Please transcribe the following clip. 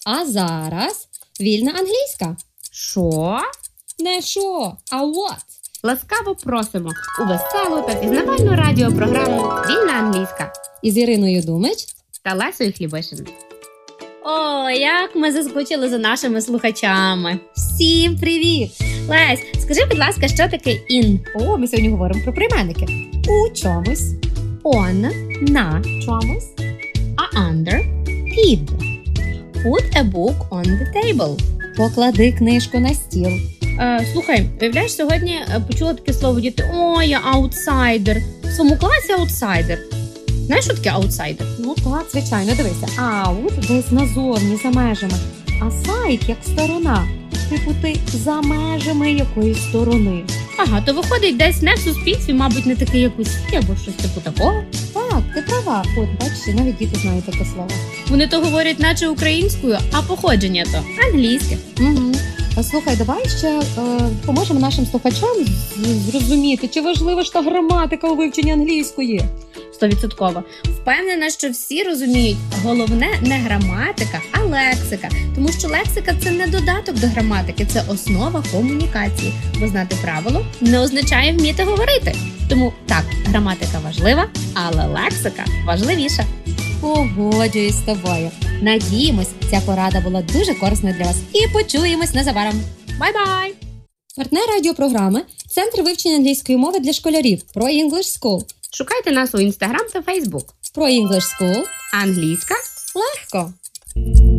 А зараз вільна англійська. Що? Не що, а what? Ласкаво просимо у веселу та пізнавальну радіопрограму «Вільна англійська» Із Іриною Думич та Лесою Хлібишин. О, як ми заскучили за нашими слухачами. Всім привіт! Лесь, скажи, будь ласка, що таке in? О, ми сьогодні говоримо про прийменники. У чомусь, On, на чомусь, а under, під. Put a book on the table. поклади книжку на стіл. Слухай, уявляєш, сьогодні почула таке слово діти. О, я аутсайдер. В своєму класі аутсайдер. Знаєш, що таке аутсайдер? Ну так, звичайно, дивися. Out десь назовні, за межами. А сайд як сторона. Типу ти за межами якоїсь сторони. Ага, то виходить десь не в суспільстві, мабуть, не такий, як усі, або щось типу такого. Так, ти права. От, бачиш, навіть діти знають таке слово. Вони то говорять наче українською, а походження то англійське. Угу. Слухай, давай ще поможемо нашим слухачам зрозуміти, чи важлива ж та граматика у вивченні англійської. 100%. Впевнена, що всі розуміють, головне не граматика, а лексика. Тому що лексика – це не додаток до граматики, це основа комунікації. Бо знати правило не означає вміти говорити. Тому так, граматика важлива, але лексика важливіша. Погоджуюсь з тобою. Надіємось, ця порада була дуже корисною для вас. І почуємось незабаром. Бай-бай! Партнер радіопрограми – Центр вивчення англійської мови для школярів Pro English School. Шукайте нас у Instagram та Facebook. Pro English School Англійська легко.